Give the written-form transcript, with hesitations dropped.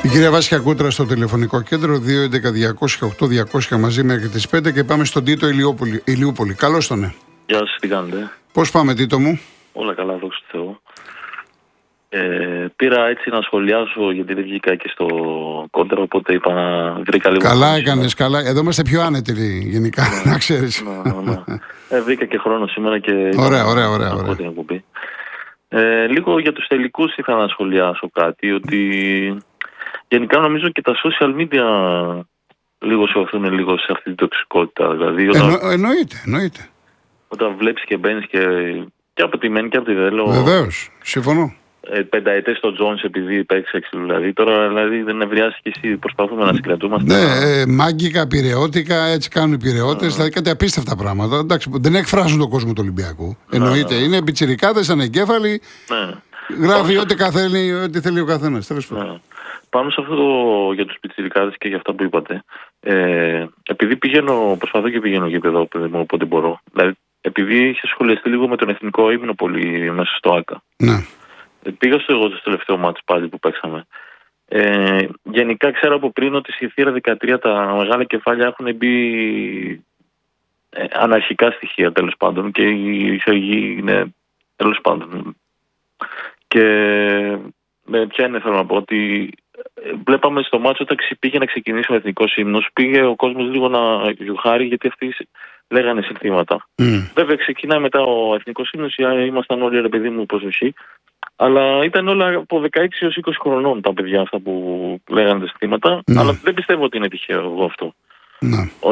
Η κυρία Βάσια Κούτρα στο τηλεφωνικό κέντρο 211-200-8200 μαζί μέχρι τις 5 και πάμε στον Τίτο Ηλιούπολη. Καλώς τον. Γεια σας, τι κάνετε? Πώς πάμε, Τίτο μου? Όλα καλά, δόξα τω Θεώ. Πήρα έτσι να σχολιάσω γιατί δεν βγήκα και στο κόντρα, οπότε είπα να βρήκα λίγο. Καλά έκανες, καλά. Εδώ είμαστε πιο άνετοι γενικά, να ξέρεις. Βρήκα και χρόνο σήμερα και Ωραία. την εκπομπή. Λίγο για τους τελικούς ήθελα να σχολιάσω κάτι, ότι γενικά νομίζω και τα social media λίγο σωθούν λίγο σε αυτή την τοξικότητα. Δηλαδή, εννοείται. Όταν βλέπεις και μπαίνεις και από τη μεν και από τη δε, λέω. Βεβαίως, συμφωνώ. Πενταετές στο Jones επειδή παίξει δηλαδή. Τώρα δηλαδή δεν ευριάσει και εσύ. Προσπαθούμε να συγκρατούμαστε. Ναι, μάγκικα, πυρεώτικα, έτσι κάνουν οι πυρεώτες. Δηλαδή κάτι απίστευτα πράγματα. Εντάξει, δεν εκφράζουν τον κόσμο του Ολυμπιακού. Εννοείται. Είναι πιτσιρικάδες, ανεγκέφαλοι. Γράφει ό,τι θέλει ο καθένας. Πάνω σε αυτό για τους πιτσιρικάδες και για αυτά που είπατε. Επειδή προσπαθώ και πηγαίνω γήπεδο όποτε μπορώ. Δηλαδή, επειδή είχε σχολιαστεί λίγο με τον εθνικό ύμνο πολύ μέσα στο ΆΚΑ. Ναι. Πήγα στο τελευταίο μάτς πάλι που παίξαμε. Γενικά ξέρω από πριν ότι στη θύρα 13 τα μεγάλα κεφάλια έχουν μπει αναρχικά στοιχεία τέλος πάντων και η εισαγωγή είναι τέλος πάντων. Και ποια είναι, θέλω να πω, ότι βλέπαμε στο μάτσο όταν πήγε να ξεκινήσει ο εθνικός ύμνος, πήγε ο κόσμος λίγο να γιουχάρει γιατί αυτοί λέγανε συνθήματα. Βέβαια ξεκινάει μετά ο εθνικός ύμνος, ήμασταν όλοι ρε παιδί μου προσοχή. Αλλά ήταν όλα από 16 έως 20 χρονών τα παιδιά αυτά που λέγανε τα συνθήματα. Αλλά δεν πιστεύω ότι είναι τυχαίο εγώ αυτό.